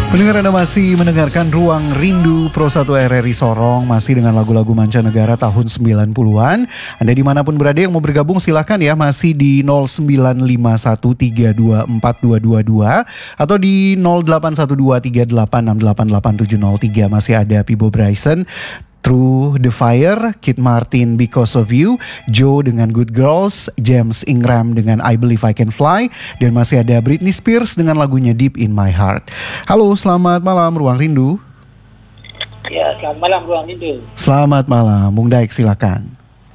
Pendengar, Anda masih mendengarkan Ruang Rindu Pro 1 RRI Sorong, masih dengan lagu-lagu mancanegara tahun 90-an. Anda dimanapun berada yang mau bergabung silahkan ya, masih di 0951324222 atau di 081238688703. Masih ada Pibo Bryson, Through the Fire, Kid Martin, Because of You, Joe dengan Good Girls, James Ingram dengan I Believe I Can Fly, dan masih ada Britney Spears dengan lagunya Deep in My Heart. Halo, selamat malam Ruang Rindu. Ya, selamat malam Ruang Rindu. Selamat malam, Bung Daik silakan.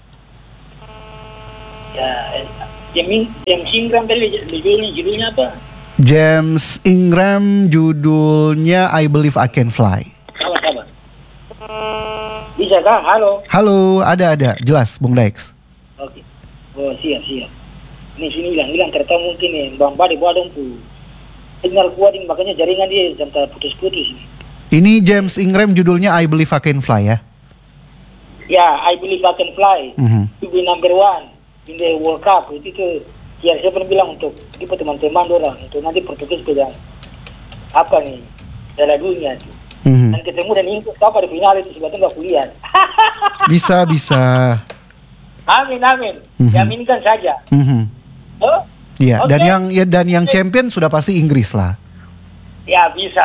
Ya, James Ingram tadi judulnya apa? James Ingram judulnya I Believe I Can Fly. Sama-sama. Bisa kah? Halo. Halo, ada, jelas Bung Daik. Oke. Oh, siap. Ini sini hilang ternyata mungkin Bang Bade buat dong pu. Signal kuat ini, makanya jaringan dia sampai putus-putus ini. Ini James Ingram judulnya I Believe I Can Fly ya? Ya, I Believe I Can Fly. To be number one in the World Cup. Itu ya saya pernah bilang untuk teman-teman orang untuk nanti Portugis pegang apa nih Piala Dunia itu. Dan ketemu dan Inggris apa di final itu sebetulnya nggak kuliah. Bisa. Amin. Jaminkan saja. Oh? Iya, Okay. dan yang champion sudah pasti Inggris lah. Ya bisa.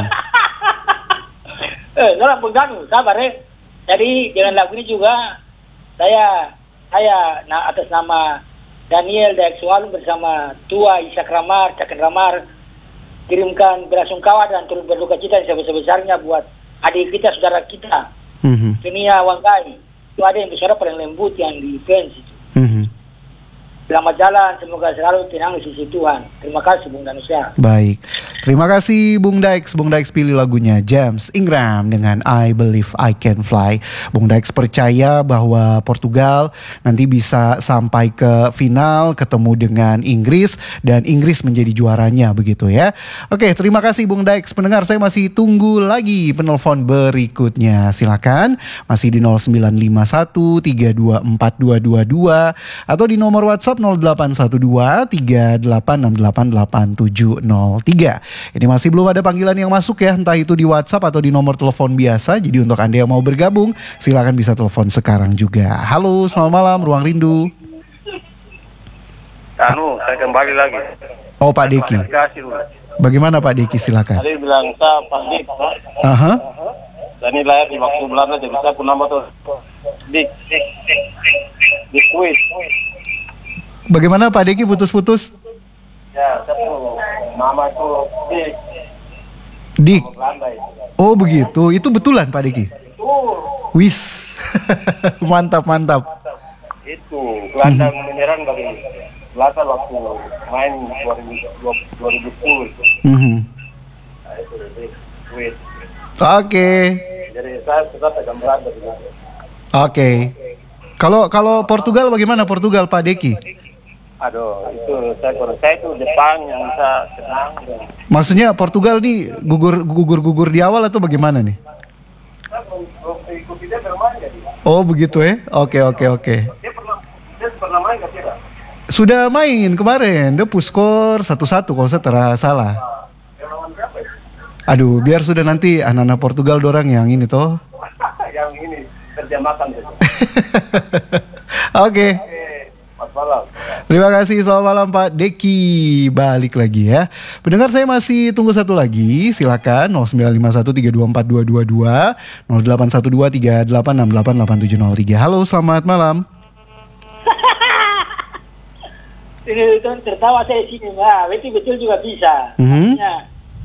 Salah pengganu, sabar ya. Jadi dengan lagu ini juga saya atas nama Daniel Daeksualun bersama Tua Ishak Ramar, Caken Ramar kirimkan belasungkawa dan turut berduka cita yang sebesar-besarnya buat adik kita, saudara kita, Kenia Wanggai. Itu ada yang bersuara paling lembut yang di fans itu. Selamat jalan, semoga selalu tenang di sisi Tuhan. Terima kasih Bung Danusia. Baik, terima kasih Bung Daik. Bung Daik pilih lagunya James Ingram dengan I Believe I Can Fly. Bung Daik percaya bahwa Portugal nanti bisa sampai ke final, ketemu dengan Inggris, dan Inggris menjadi juaranya begitu ya. Oke, terima kasih Bung Daik. Pendengar, saya masih tunggu lagi penelpon berikutnya. Silakan, masih di 0951324222 atau di nomor WhatsApp 0812-3868-8703. Ini masih belum ada panggilan yang masuk ya, entah itu di WhatsApp atau di nomor telepon biasa. Jadi untuk Anda yang mau bergabung, silakan bisa telepon sekarang juga. Halo, selamat malam Ruang Rindu. Saya kembali lagi. Oh, Pak Deki. Bagaimana Pak Deki, silakan. Tadi bilang saya Pak Dik. Dan ini lahir di waktu Belanda, jadi saya pun nama tuh Dik Kuis. Bagaimana Pak Deki, putus-putus? Ya, saya tuh nama itu Dik. Belanda itu. Oh begitu, itu betulan Pak Deki? Wis, mantap. Itu, Belanda menyerang dari belakang waktu main 2010 itu. Nah, itu Dik Kuis. Oke. Jadi saya suka pegang Belanda gitu. Oke. Kalau Portugal bagaimana Portugal Pak Deki? Aduh, itu saya itu Jepang yang saya senang. Maksudnya Portugal nih gugur di awal atau bagaimana nih? Ikuti dia bermain nggak dia? Oh begitu ya? Oke. Dia pernah main nggak dia? Sudah main kemarin, dia push skor 1-1 kalau saya salah. Lawan berapa ya? Aduh, biar sudah nanti anak-anak Portugal dorang yang ini toh. Yang ini terjemahkan gitu. Oke. Malam. Terima kasih, selamat malam Pak Deki. Balik lagi ya. Pendengar, saya masih tunggu satu lagi. Silakan 0951324222, 081238688703. Halo, selamat malam. Ini tertawa saya sini, betul juga bisa. Artinya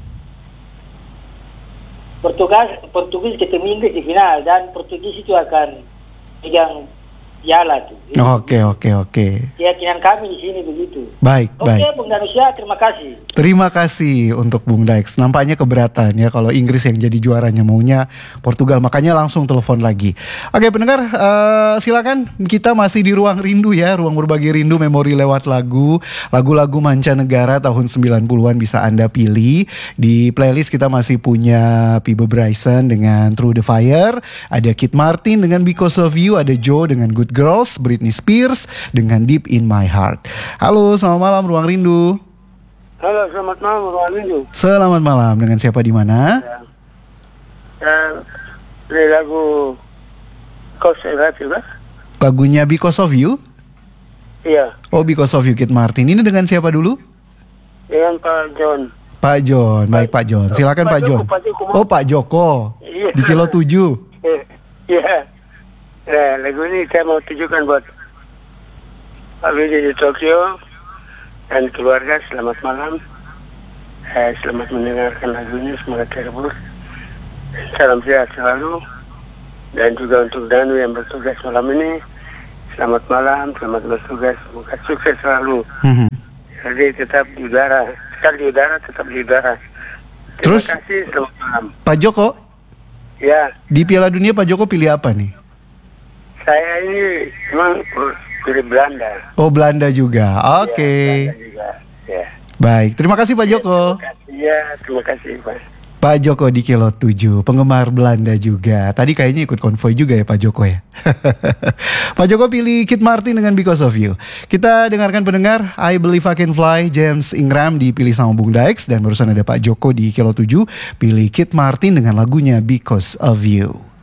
Portugis ketemu Inggris di final dan Portugis itu akan pegang piala tuh. Oke. Keyakinan kami di sini begitu. Baik. Oke, Bung Danusia, terima kasih. Terima kasih untuk Bung Daik. Nampaknya keberatan ya kalau Inggris yang jadi juaranya, maunya Portugal. Makanya langsung telepon lagi. Oke pendengar, silakan, kita masih di Ruang Rindu ya. Ruang berbagi rindu, memori lewat lagu. Lagu-lagu mancanegara tahun 90-an bisa Anda pilih. Di playlist kita masih punya Pibo Bryson dengan Through the Fire, ada Kid Martin dengan Because of You, ada Joe dengan Good Girls, Britney Spears dengan Deep in My Heart. Halo, selamat malam Ruang Rindu. Halo, selamat malam, Bang Lindu. Selamat malam, dengan siapa di mana? Ini lagu Cause of You, kan? Lagunya Because of You? Iya, Oh, Because of You, Kid Martin. Ini dengan siapa dulu? dengan Pak John. Pak John, baik Pak John. Silakan Pak John. Pak Joko. Oh, Pak Joko. Iya. Di Kilo 7. Iya. Nah, lagu ini saya mau tujukan buat Pak Willy di Tokyo dan keluarga. Selamat malam. Selamat mendengarkan lagunya, semoga terhibur. Salam sehat selalu. Dan juga untuk Danu yang bertugas malam ini, selamat malam, selamat bertugas, semoga sukses selalu. Jadi tetap di udara, sekali di udara, tetap di udara. Terima Terus, kasih, selamat malam. Pak Joko, Ya, di Piala Dunia Pak Joko pilih apa nih? saya ini memang dari Belanda. Oh, Belanda juga. Oke. Ya, Belanda juga. Ya. Baik, terima kasih Pak Joko. Terima kasih, Pak. Pak Joko di Kilo 7, penggemar Belanda juga. Tadi kayaknya ikut konvoy juga ya Pak Joko ya. Pak Joko pilih Kid Martin dengan Because of You. Kita dengarkan pendengar, I Believe I Can Fly, James Ingram dipilih sama Bung Dax. Dan barusan ada Pak Joko di Kilo 7, pilih Kid Martin dengan lagunya Because of You.